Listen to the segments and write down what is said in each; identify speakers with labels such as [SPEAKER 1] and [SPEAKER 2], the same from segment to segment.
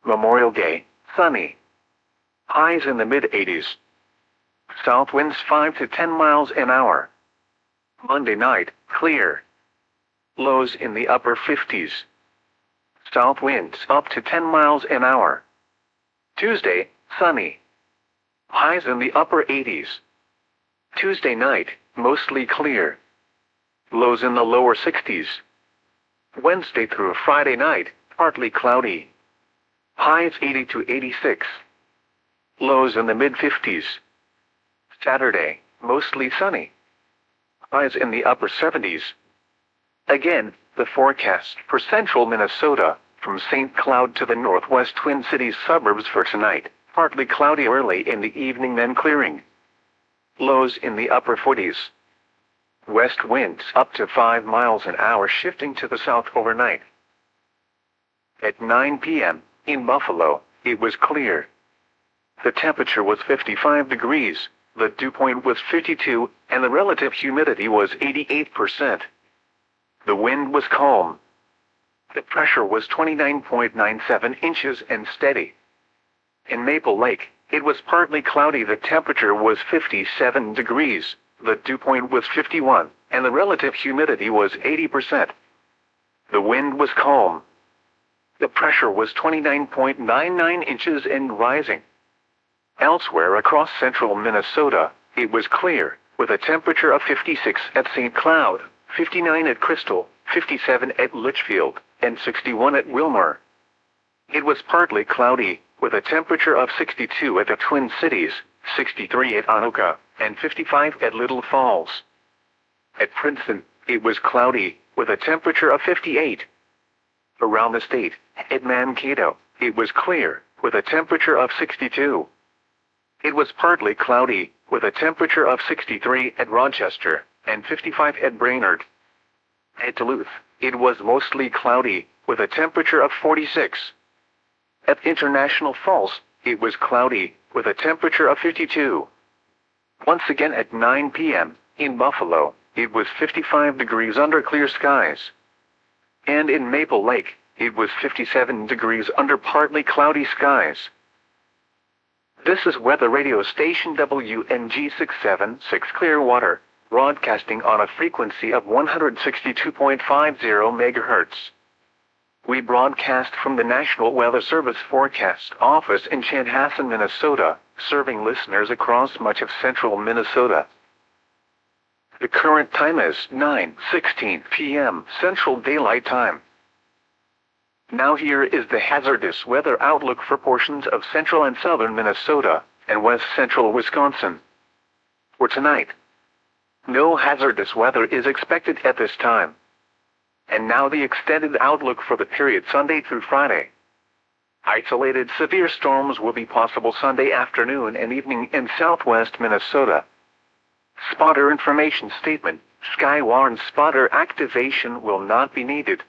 [SPEAKER 1] Memorial Day, sunny. Highs in the mid-80s. South winds 5 to 10 miles an hour. Monday night, clear. Lows in the upper 50s. South winds up to 10 miles an hour. Tuesday, sunny. Highs in the upper 80s. Tuesday night, mostly clear. Lows in the lower 60s. Wednesday through Friday night, partly cloudy. Highs 80 to 86. Lows in the mid-50s. Saturday, mostly sunny. Highs in the upper 70s. Again, the forecast for central Minnesota, from St. Cloud to the northwest Twin Cities suburbs for tonight, partly cloudy early in the evening then clearing. Lows in the upper 40s. West winds up to 5 miles an hour shifting to the south overnight. At 9 p.m., in Buffalo, it was clear. The temperature was 55 degrees, the dew point was 52, and the relative humidity was 88%. The wind was calm. The pressure was 29.97 inches and steady. In Maple Lake, it was partly cloudy. The temperature was 57 degrees, the dew point was 51, and the relative humidity was 80%. The wind was calm. The pressure was 29.99 inches and rising. Elsewhere across central Minnesota, it was clear, with a temperature of 56 at St. Cloud, 59 at Crystal, 57 at Litchfield, and 61 at Wilmer. It was partly cloudy, with a temperature of 62 at the Twin Cities, 63 at Anoka, and 55 at Little Falls. At Princeton, it was cloudy, with a temperature of 58. Around the state, at Mankato, it was clear, with a temperature of 62. It was partly cloudy, with a temperature of 63 at Rochester, and 55 at Brainerd. At Duluth, it was mostly cloudy, with a temperature of 46. At International Falls, it was cloudy, with a temperature of 52. Once again at 9 p.m., in Buffalo, it was 55 degrees under clear skies. And in Maple Lake, it was 57 degrees under partly cloudy skies. This is weather radio station WNG 676 Clearwater, broadcasting on a frequency of 162.50 MHz. We broadcast from the National Weather Service Forecast Office in Chanhassen, Minnesota, serving listeners across much of central Minnesota. The current time is 9:16 p.m. Central Daylight Time. Now here is the hazardous weather outlook for portions of central and southern Minnesota and west central Wisconsin. For tonight, no hazardous weather is expected at this time. And now the extended outlook for the period Sunday through Friday. Isolated severe storms will be possible Sunday afternoon and evening in southwest Minnesota. Spotter information statement: Skywarn spotter activation will not be needed.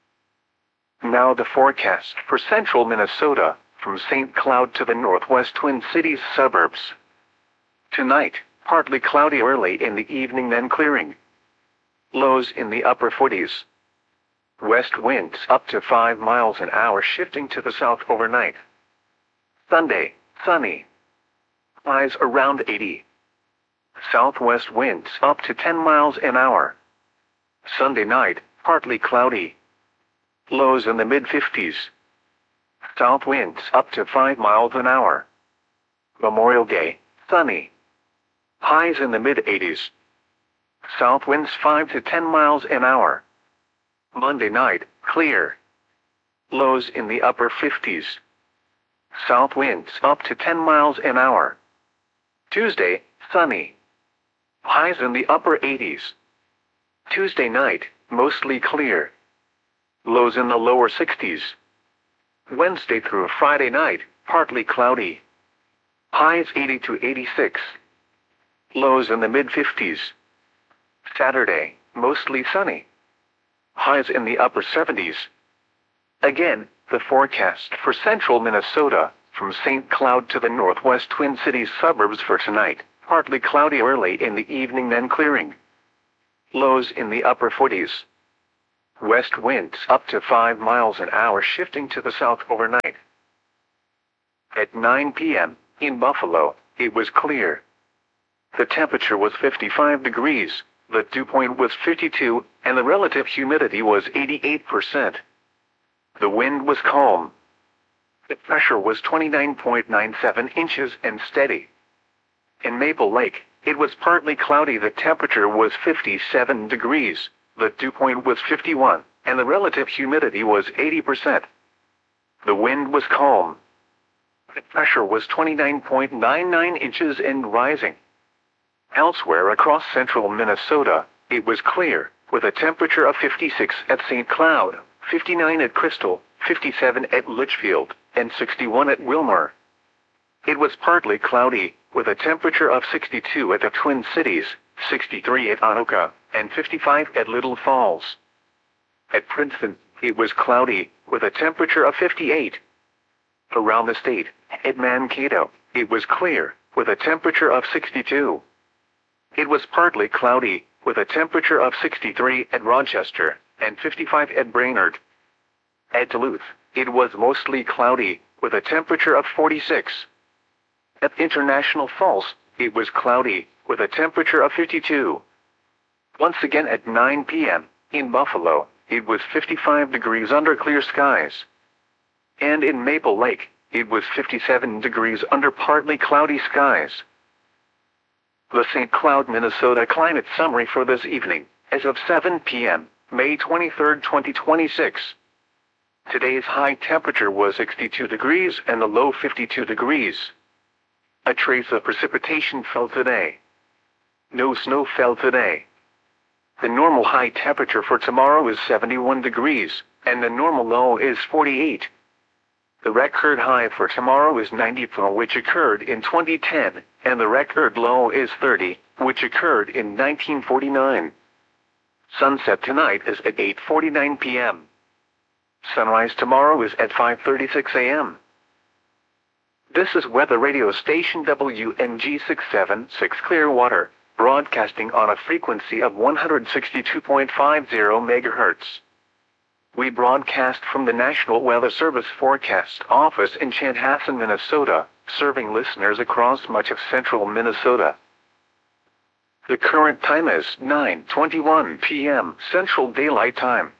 [SPEAKER 1] Now the forecast for central Minnesota, from St. Cloud to the northwest Twin Cities suburbs. Tonight, partly cloudy early in the evening then clearing. Lows in the upper 40s. West winds up to 5 miles an hour shifting to the south overnight. Sunday, sunny. Highs around 80. Southwest winds up to 10 miles an hour. Sunday night, partly cloudy. Lows in the mid-50s. South winds up to 5 miles an hour. Memorial Day, sunny. Highs in the mid-80s. South winds 5 to 10 miles an hour. Monday night, clear. Lows in the upper 50s. South winds up to 10 miles an hour. Tuesday, sunny. Highs in the upper 80s. Tuesday night, mostly clear. Lows in the lower 60s. Wednesday through Friday night, partly cloudy. Highs 80 to 86. Lows in the mid-50s. Saturday, mostly sunny. Highs in the upper 70s. Again, the forecast for central Minnesota, from St. Cloud to the northwest Twin Cities suburbs for tonight, partly cloudy early in the evening then clearing. Lows in the upper 40s. West winds up to 5 miles an hour shifting to the south overnight. At 9 p.m., in Buffalo, it was clear. The temperature was 55 degrees, the dew point was 52, and the relative humidity was 88%. The wind was calm. The pressure was 29.97 inches and steady. In Maple Lake, it was partly cloudy. The temperature was 57 degrees, the dew point was 51, and the relative humidity was 80%. The wind was calm. The pressure was 29.99 inches and rising. Elsewhere across central Minnesota, it was clear, with a temperature of 56 at St. Cloud, 59 at Crystal, 57 at Litchfield, and 61 at Wilmer. It was partly cloudy, with a temperature of 62 at the Twin Cities, 63 at Anoka, and 55 at Little Falls. At Princeton, it was cloudy, with a temperature of 58. Around the state, at Mankato, it was clear, with a temperature of 62. It was partly cloudy, with a temperature of 63 at Rochester, and 55 at Brainerd. At Duluth, it was mostly cloudy, with a temperature of 46. At International Falls, it was cloudy, with a temperature of 52. Once again at 9 p.m., in Buffalo, it was 55 degrees under clear skies. And in Maple Lake, it was 57 degrees under partly cloudy skies. The St. Cloud, Minnesota climate summary for this evening, as of 7 p.m., May 23, 2026. Today's high temperature was 62 degrees and the low 52 degrees. A trace of precipitation fell today. No snow fell today. The normal high temperature for tomorrow is 71 degrees, and the normal low is 48. The record high for tomorrow is 94, which occurred in 2010, and the record low is 30, which occurred in 1949. Sunset tonight is at 8:49 p.m. Sunrise tomorrow is at 5:36 a.m. This is weather radio station WNG 676 Clearwater, broadcasting on a frequency of 162.50 MHz. We broadcast from the National Weather Service Forecast Office in Chanhassen, Minnesota, serving listeners across much of central Minnesota. The current time is 9:21 p.m. Central Daylight Time.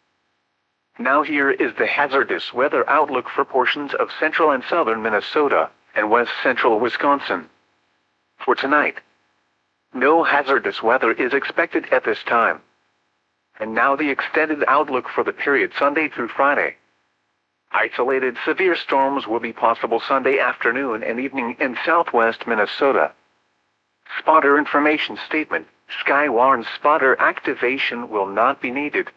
[SPEAKER 1] Now here is the hazardous weather outlook for portions of central and southern Minnesota and west central Wisconsin. For tonight, no hazardous weather is expected at this time. And now the extended outlook for the period Sunday through Friday. Isolated severe storms will be possible Sunday afternoon and evening in southwest Minnesota. Spotter information statement: Skywarn spotter activation will not be needed.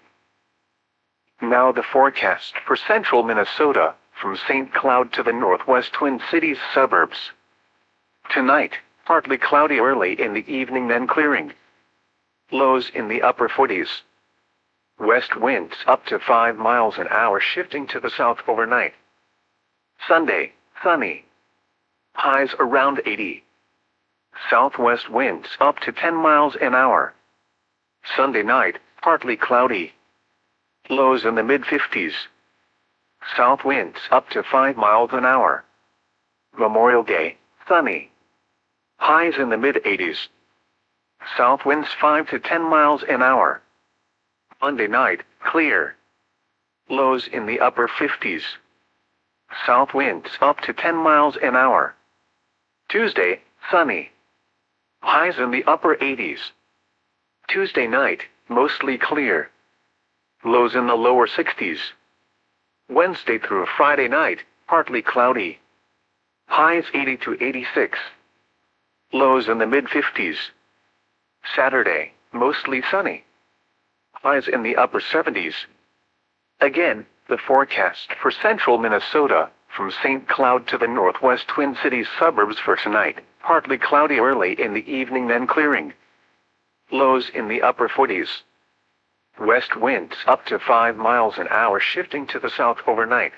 [SPEAKER 1] Now the forecast for central Minnesota, from St. Cloud to the northwest Twin Cities suburbs. Tonight, partly cloudy early in the evening, then clearing. Lows in the upper 40s. West winds up to 5 miles an hour, shifting to the south overnight. Sunday, sunny. Highs around 80. Southwest winds up to 10 miles an hour. Sunday night, partly cloudy. Lows in the mid-50s. South winds up to 5 miles an hour. Memorial Day, sunny. Highs in the mid-80s. South winds 5 to 10 miles an hour. Monday night, clear. Lows in the upper 50s. South winds up to 10 miles an hour. Tuesday, sunny. Highs in the upper 80s. Tuesday night, mostly clear. Lows in the lower 60s. Wednesday through Friday night, partly cloudy. Highs 80 to 86. Lows in the mid-50s. Saturday, mostly sunny. Highs in the upper 70s. Again, the forecast for central Minnesota, from St. Cloud to the northwest Twin Cities suburbs for tonight, partly cloudy early in the evening, then clearing. Lows in the upper 40s. West winds up to 5 miles an hour, shifting to the south overnight.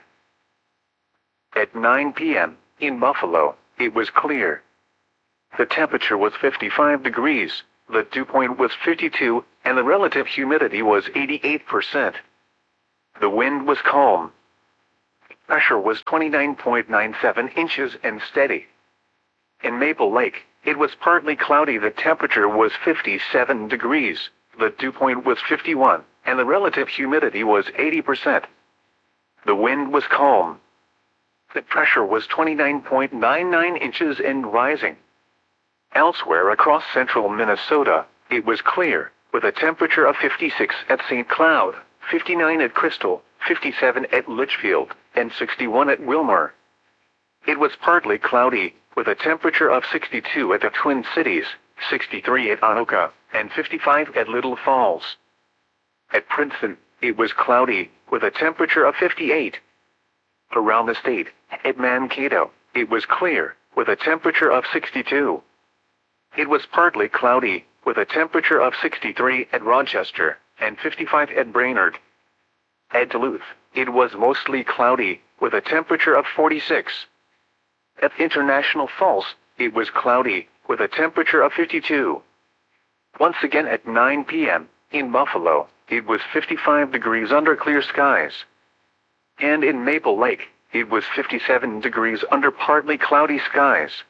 [SPEAKER 1] At 9 p.m., in Buffalo, it was clear. The temperature was 55 degrees, the dew point was 52, and the relative humidity was 88%. The wind was calm. The Pressure was 29.97 inches and steady. In Maple Lake, it was partly cloudy. The temperature was 57 degrees, the dew point was 51, and the relative humidity was 80%. The wind was calm. The pressure was 29.99 inches and rising. Elsewhere across central Minnesota, it was clear, with a temperature of 56 at St. Cloud, 59 at Crystal, 57 at Litchfield, and 61 at Wilmer. It was partly cloudy, with a temperature of 62 at the Twin Cities, 63 at Anoka, and 55 at Little Falls. At Princeton, it was cloudy, with a temperature of 58. Around the state, at Mankato, it was clear, with a temperature of 62. It was partly cloudy, with a temperature of 63 at Rochester, and 55 at Brainerd. At Duluth, it was mostly cloudy, with a temperature of 46. At International Falls, it was cloudy, with a temperature of 52. Once again at 9 p.m., in Buffalo, it was 55 degrees under clear skies. And in Maple Lake, it was 57 degrees under partly cloudy skies.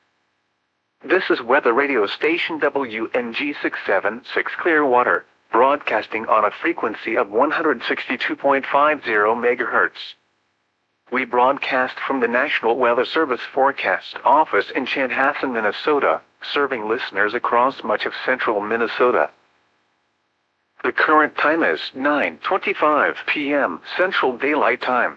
[SPEAKER 1] This is weather radio station WNG 676 Clearwater, broadcasting on a frequency of 162.50 MHz. We broadcast from the National Weather Service Forecast Office in Chanhassen, Minnesota, serving listeners across much of central Minnesota. The current time is 9:25 p.m. Central Daylight Time.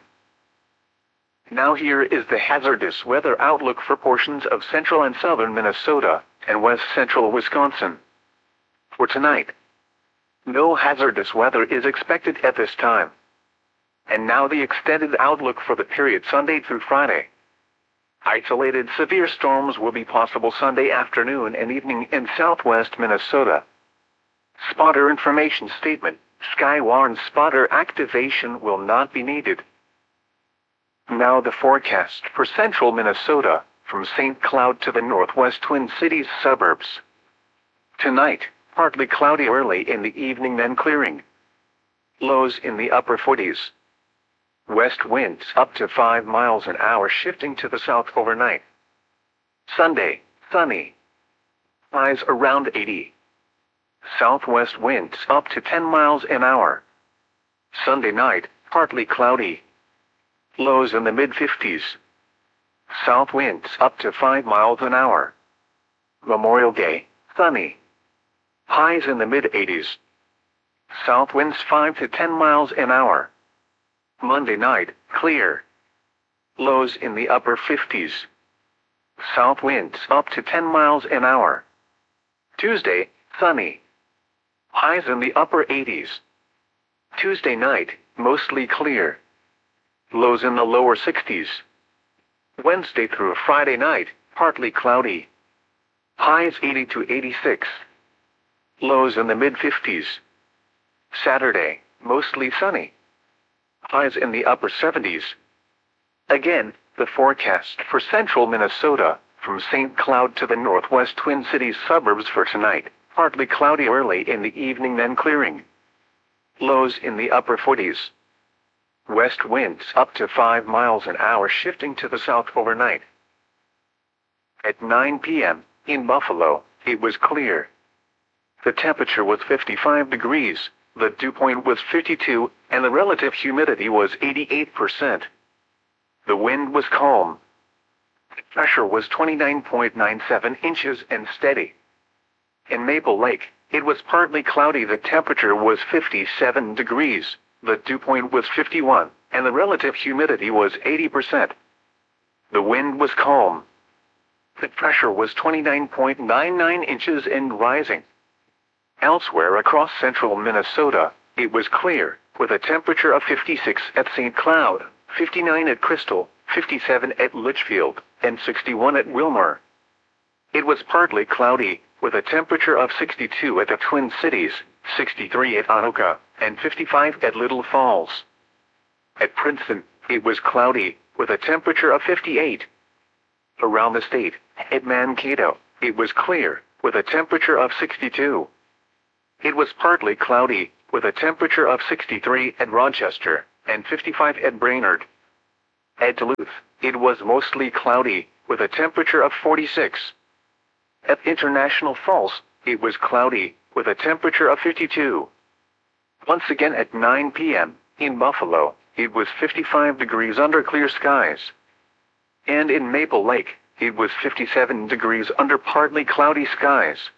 [SPEAKER 1] Now here is the hazardous weather outlook for portions of central and southern Minnesota and west central Wisconsin. For tonight, no hazardous weather is expected at this time. And now the extended outlook for the period Sunday through Friday. Isolated severe storms will be possible Sunday afternoon and evening in southwest Minnesota. Spotter information statement: Skywarn spotter activation will not be needed. Now the forecast for central Minnesota, from St. Cloud to the northwest Twin Cities suburbs. Tonight, partly cloudy early in the evening, then clearing. Lows in the upper 40s. West winds up to 5 miles an hour, shifting to the south overnight. Sunday, sunny. Highs around 80. Southwest winds up to 10 miles an hour. Sunday night, partly cloudy. Lows in the mid-50s. South winds up to 5 miles an hour. Memorial Day, sunny. Highs in the mid-80s. South winds 5 to 10 miles an hour. Monday night, clear. Lows in the upper 50s. South winds up to 10 miles an hour. Tuesday, sunny. Highs in the upper 80s. Tuesday night, mostly clear. Lows in the lower 60s. Wednesday through Friday night, partly cloudy. Highs 80 to 86. Lows in the mid-50s. Saturday, mostly sunny. Highs in the upper 70s. Again, the forecast for central Minnesota, from St. Cloud to the northwest Twin Cities suburbs for tonight, partly cloudy early in the evening, then clearing. Lows in the upper 40s. West winds up to 5 miles an hour, shifting to the south overnight. At 9 p.m., in Buffalo, it was clear. The temperature was 55 degrees, the dew point was 52, and the relative humidity was 88%. The wind was calm. The pressure was 29.97 inches and steady. In Maple Lake, it was partly cloudy. The temperature was 57 degrees, the dew point was 51, and the relative humidity was 80%. The wind was calm. The pressure was 29.99 inches and rising. Elsewhere across central Minnesota, it was clear, with a temperature of 56 at St. Cloud, 59 at Crystal, 57 at Litchfield, and 61 at Wilmer. It was partly cloudy, with a temperature of 62 at the Twin Cities, 63 at Anoka, and 55 at Little Falls. At Princeton, it was cloudy, with a temperature of 58. Around the state, at Mankato, it was clear, with a temperature of 62. It was partly cloudy, with a temperature of 63 at Rochester, and 55 at Brainerd. At Duluth, it was mostly cloudy, with a temperature of 46. At International Falls, it was cloudy, with a temperature of 52. Once again at 9 p.m., in Buffalo, it was 55 degrees under clear skies. And in Maple Lake, it was 57 degrees under partly cloudy skies.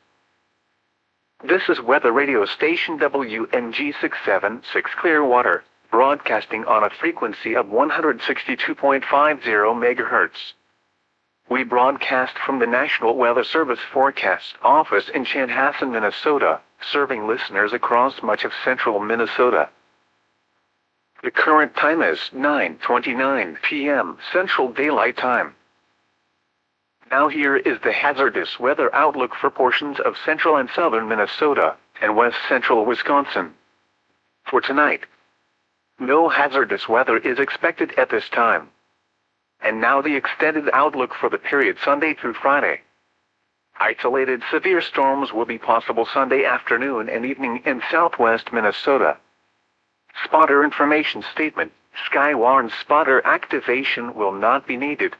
[SPEAKER 1] This is weather radio station WNG 676 Clearwater, broadcasting on a frequency of 162.50 MHz. We broadcast from the National Weather Service Forecast Office in Chanhassen, Minnesota, serving listeners across much of central Minnesota. The current time is 9:29 p.m. Central Daylight Time. Now here is the hazardous weather outlook for portions of central and southern Minnesota and west central Wisconsin. For tonight, no hazardous weather is expected at this time. And now the extended outlook for the period Sunday through Friday. Isolated severe storms will be possible Sunday afternoon and evening in southwest Minnesota. Spotter information statement: Skywarn spotter activation will not be needed.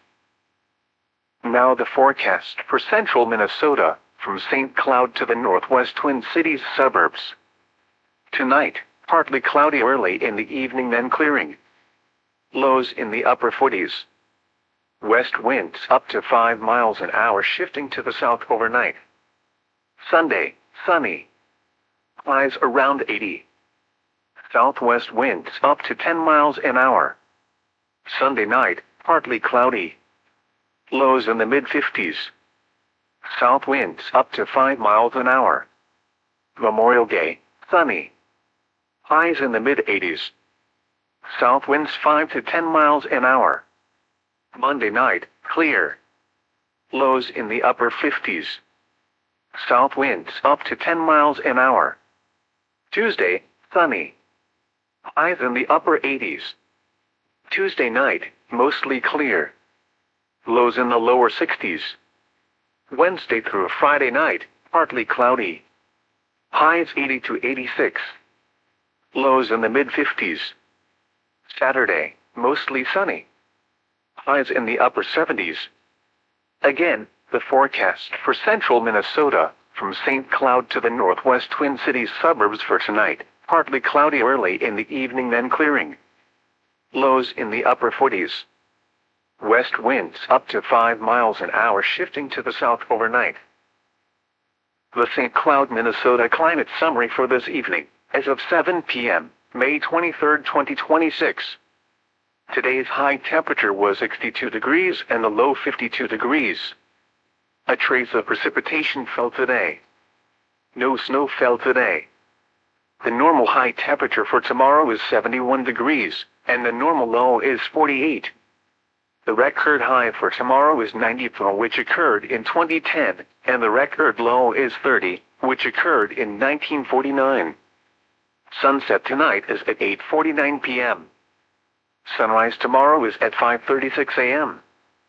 [SPEAKER 1] Now the forecast for central Minnesota, from St. Cloud to the northwest Twin Cities suburbs. Tonight, partly cloudy early in the evening, then clearing. Lows in the upper 40s. West winds up to 5 miles an hour, shifting to the south overnight. Sunday, sunny. Highs around 80. Southwest winds up to 10 miles an hour. Sunday night, partly cloudy. Lows in the mid-50s. South winds up to 5 miles an hour. Memorial Day, sunny. Highs in the mid-80s. South winds 5 to 10 miles an hour. Monday night, clear. Lows in the upper 50s. South winds up to 10 miles an hour. Tuesday, sunny. Highs in the upper 80s. Tuesday night, mostly clear. Lows in the lower 60s. Wednesday through Friday night, partly cloudy. Highs 80 to 86. Lows in the mid-50s. Saturday, mostly sunny. Highs in the upper 70s. Again, the forecast for central Minnesota, from St. Cloud to the northwest Twin Cities suburbs for tonight, partly cloudy early in the evening, then clearing. Lows in the upper 40s. West winds up to 5 miles an hour, shifting to the south overnight. The St. Cloud, Minnesota climate summary for this evening, as of 7 p.m., May 23, 2026. Today's high temperature was 62 degrees and the low 52 degrees. A trace of precipitation fell today. No snow fell today. The normal high temperature for tomorrow is 71 degrees, and the normal low is 48. The record high for tomorrow is 94, which occurred in 2010, and the record low is 30, which occurred in 1949. Sunset tonight is at 8:49 p.m. Sunrise tomorrow is at 5:36 a.m.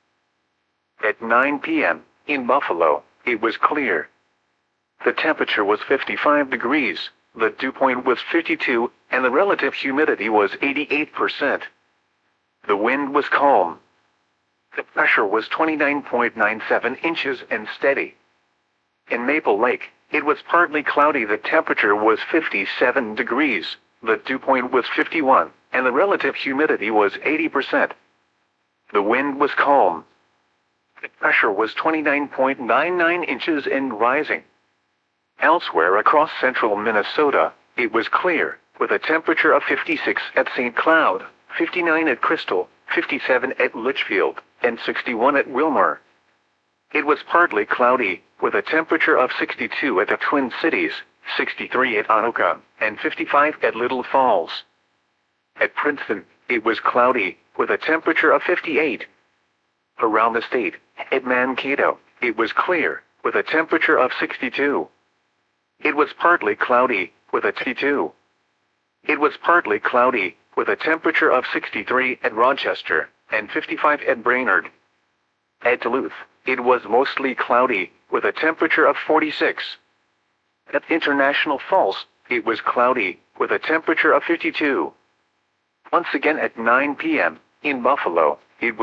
[SPEAKER 1] At 9 p.m., in Buffalo, it was clear. The temperature was 55 degrees, the dew point was 52, and the relative humidity was 88%. The wind was calm. The pressure was 29.97 inches and steady. In Maple Lake, it was partly cloudy. The temperature was 57 degrees, the dew point was 51, and the relative humidity was 80%. The wind was calm. The pressure was 29.99 inches and rising. Elsewhere across central Minnesota, it was clear, with a temperature of 56 at St. Cloud, 59 at Crystal, 57 at Litchfield, and 61 at Wilmer. It was partly cloudy, with a temperature of 62 at the Twin Cities, 63 at Anoka, and 55 at Little Falls. At Princeton, it was cloudy, with a temperature of 58. Around the state, at Mankato, it was clear, with a temperature of 62. It was partly cloudy, with a 62. It was partly cloudy, with a temperature of 63 at Rochester, and 55 at Brainerd. At Duluth, it was mostly cloudy, with a temperature of 46. At International Falls, it was cloudy, with a temperature of 52. Once again at 9 p.m., in Buffalo,